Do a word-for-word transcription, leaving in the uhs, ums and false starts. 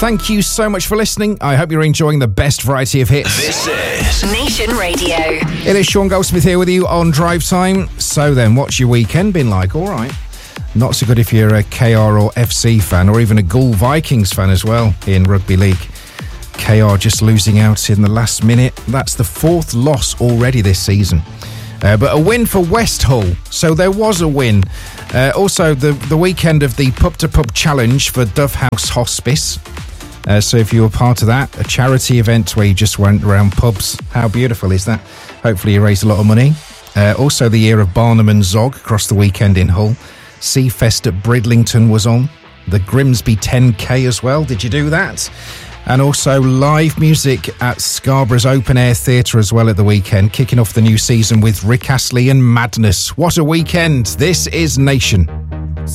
thank you so much for listening. I hope you're enjoying the best variety of hits. This is Nation Radio. It is Sean Goldsmith here with you on Drive Time. So then, what's your weekend been like? All right. Not so good if you're a K R or F C fan, or even a Gull Vikings fan as well in Rugby League. K R just losing out in the last minute. That's the fourth loss already this season. Uh, but a win for West Hull. So there was a win. Uh, also, the, the weekend of the Pub to Pub Challenge for Dove House Hospice. Uh, so if you were part of that, a charity event where you just went around pubs. How beautiful is that? Hopefully you raised a lot of money. Uh, also, the year of Barnum and Zog across the weekend in Hull. Seafest at Bridlington was on. The Grimsby ten K as well. Did you do that? And also live music at Scarborough's Open Air Theatre as well at the weekend, kicking off the new season with Rick Astley and Madness. What a weekend. This is Nation.